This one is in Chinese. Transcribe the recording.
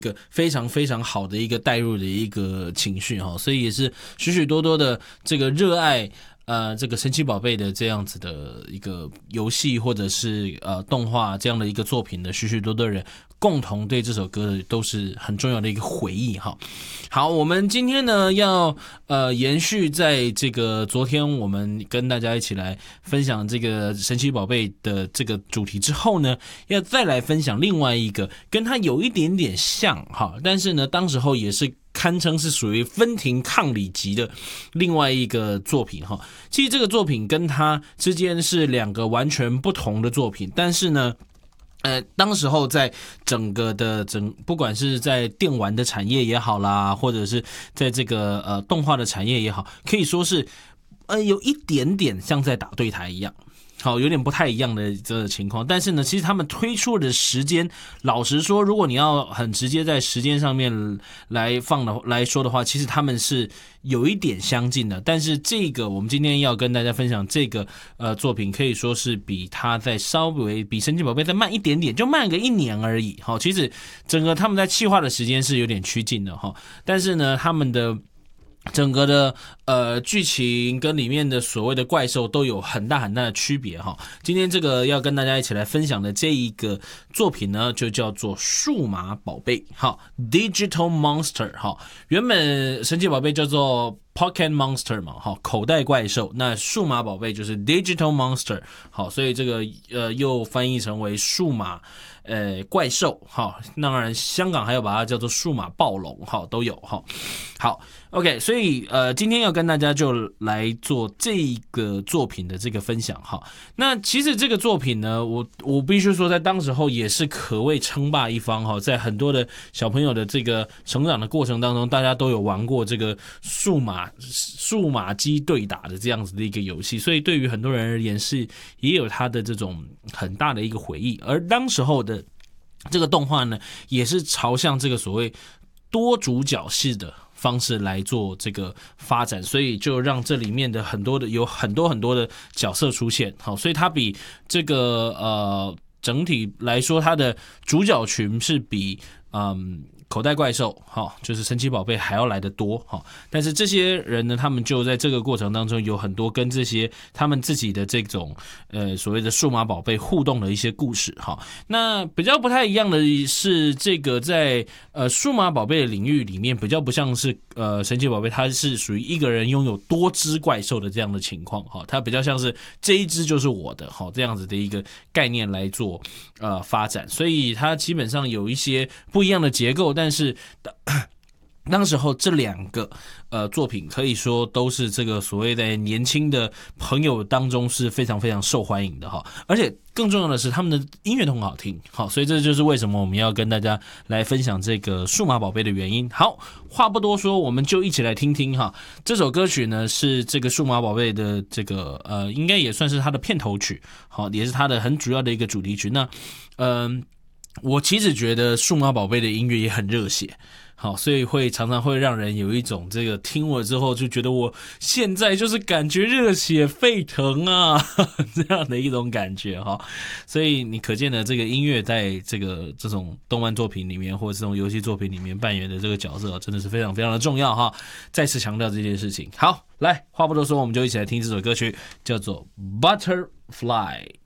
个非常非常好的一个带入的一个情绪哈，所以也是许许多多的这个热爱这个神奇宝贝的这样子的一个游戏或者是动画这样的一个作品的许许多多人共同对这首歌都是很重要的一个回忆哈。好，我们今天呢要延续在这个昨天我们跟大家一起来分享这个神奇宝贝的这个主题之后呢，要再来分享另外一个跟它有一点点像哈，但是呢当时候也是堪称是属于分庭抗礼级的另外一个作品哈。其实这个作品跟它之间是两个完全不同的作品，但是呢当时候在整个的不管是在电玩的产业也好啦，或者是在这个动画的产业也好，可以说是有一点点像在打对台一样。好，有点不太一样的这个情况，但是呢，其实他们推出的时间，老实说，如果你要很直接在时间上面来说的话，其实他们是有一点相近的。但是这个我们今天要跟大家分享这个作品，可以说是比它在稍微比神奇宝贝再慢一点点，就慢个1年而已。好，其实整个他们在企划的时间是有点趋近的哈，但是呢，他们的整个的剧情跟里面的所谓的怪兽都有很大很大的区别哈。今天这个要跟大家一起来分享的这一个作品呢，就叫做数码宝贝，好 ，Digital Monster 哈。原本神奇宝贝叫做Pocket Monster 嘛，好，口袋怪兽。那数码宝贝就是 Digital Monster， 好，所以这个又翻译成为数码怪兽，好，当然香港还有把它叫做数码暴龙，好，都有哈。好 ，OK， 所以今天要跟大家就来做这个作品的这个分享哈。那其实这个作品呢，我必须说，在当时候也是可谓称霸一方哈，在很多的小朋友的这个成长的过程当中，大家都有玩过这个数码机对打的这样子的一个游戏，所以对于很多人而言是也有它的这种很大的一个回忆。而当时候的这个动画呢，也是朝向这个所谓多主角式的方式来做这个发展，所以就让这里面的有很多的角色出现。好，所以它比这个整体来说，它的主角群是比口袋怪兽就是神奇宝贝还要来得多但是这些人呢，他们就在这个过程当中有很多跟这些他们自己的这种所谓的数码宝贝互动的一些故事那比较不太一样的是，这个在数码宝贝的领域里面比较不像是神奇宝贝，它是属于一个人拥有多只怪兽的这样的情况它比较像是这一只就是我的这样子的一个概念来做发展，所以它基本上有一些不一样的结构，但是当时候这两个作品可以说都是这个所谓的年轻的朋友当中是非常非常受欢迎的而且更重要的是他们的音乐都很好听所以这就是为什么我们要跟大家来分享这个数码宝贝的原因。好，话不多说，我们就一起来听听这首歌曲呢是这个数码宝贝的这个应该也算是它的片头曲也是它的很主要的一个主题曲。那我其实觉得数码宝贝的音乐也很热血所以常常会让人有一种这个听我之后就觉得我现在就是感觉热血沸腾啊这样的一种感觉所以你可见的这个音乐在这种动漫作品里面或者这种游戏作品里面扮演的这个角色真的是非常非常的重要再次强调这件事情。好，来，话不多说，我们就一起来听这首歌曲，叫做 Butterfly。